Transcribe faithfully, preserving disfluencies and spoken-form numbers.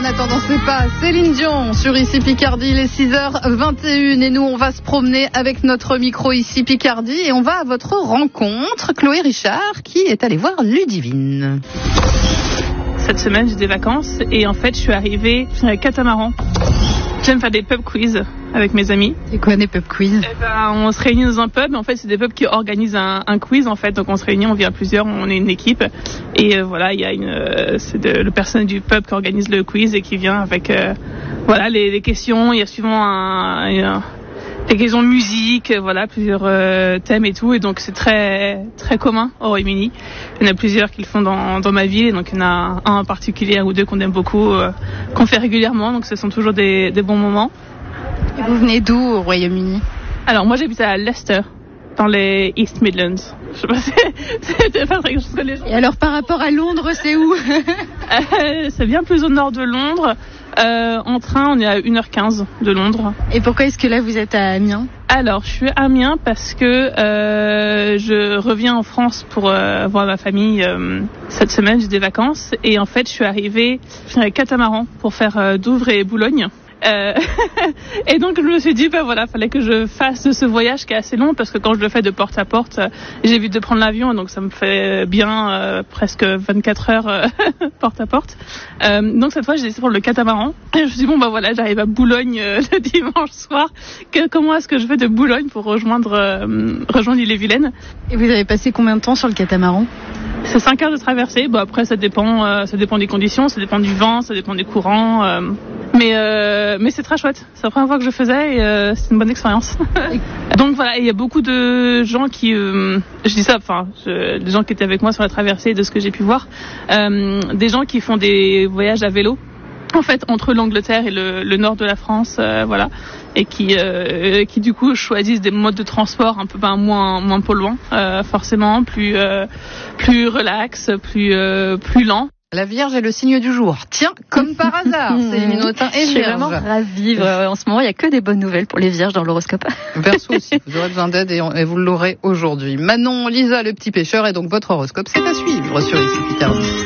attendant, c'est pas Céline Dion sur Ici Picardie, il est six heures vingt et une et nous on va se promener avec notre micro Ici Picardie et on va à votre rencontre, Chloé Richard qui est allée voir Ludivine. Cette semaine j'ai des vacances et en fait je suis arrivée avec catamaran. J'aime faire des pub quiz avec mes amis. C'est quoi des pub quiz? Eh ben, on se réunit dans un pub, en fait c'est des pubs qui organisent un, un quiz en fait, donc on se réunit, on vient plusieurs, on est une équipe et euh, voilà, il y a une, euh, c'est de, le personnel du pub qui organise le quiz et qui vient avec euh, voilà les, les questions, il y a souvent un, un des questions de musique, voilà, plusieurs euh, thèmes et tout, et donc c'est très très commun au Royaume-Uni. Il y en a plusieurs qui le font dans, dans ma ville, et donc il y en a un en particulier ou deux qu'on aime beaucoup, euh, qu'on fait régulièrement, donc ce sont toujours des, des bons moments. Et vous venez d'où au Royaume-Uni? Alors moi j'habite à Leicester, dans les East Midlands. Je sais pas si c'était pas très chose que les gens. Et alors par rapport à Londres, c'est où? euh, C'est bien plus au nord de Londres. Euh, en train, on est à une heure quinze de Londres. Et pourquoi est-ce que là vous êtes à Amiens? Alors, je suis à Amiens parce que euh, je reviens en France pour euh, voir ma famille euh, cette semaine. J'ai des vacances et en fait, je suis arrivée avec catamaran pour faire euh, Douvres et Boulogne. Euh, et donc je me suis dit ben voilà, fallait que je fasse ce voyage qui est assez long parce que quand je le fais de porte à porte, euh, j'évite de prendre l'avion, donc ça me fait bien euh, presque vingt-quatre heures euh, porte à porte. Euh, donc cette fois j'ai décidé pour le catamaran et je me suis dit bon ben voilà, j'arrive à Boulogne euh, le dimanche soir. Que, comment est-ce que je vais de Boulogne pour rejoindre euh, rejoindre l'Ille-et-Vilaine? Et vous avez passé combien de temps sur le catamaran? C'est cinq heures de traversée. Bon après ça dépend, euh, ça dépend des conditions, ça dépend du vent, ça dépend des courants. Euh, mais euh, mais c'est très chouette. C'est la première fois que je faisais et euh, c'est une bonne expérience. Donc voilà, il y a beaucoup de gens qui, euh, je dis ça, enfin, je, des gens qui étaient avec moi sur la traversée de ce que j'ai pu voir, euh, des gens qui font des voyages à vélo. En fait, entre l'Angleterre et le, le nord de la France, euh, voilà, et qui, euh, qui du coup choisissent des modes de transport un peu ben, moins, moins polluants, euh, forcément, plus, euh, plus relax, plus, euh, plus lent. La Vierge est le signe du jour. Tiens, comme par hasard, c'est Minotin et Vierge. Je suis vraiment ravie. En ce moment, il n'y a que des bonnes nouvelles pour les Vierges dans l'horoscope. Verseau aussi, vous aurez besoin d'aide et, et vous l'aurez aujourd'hui. Manon, Lisa, le petit pêcheur, et donc votre horoscope, c'est à suivre sur Ici Picardie.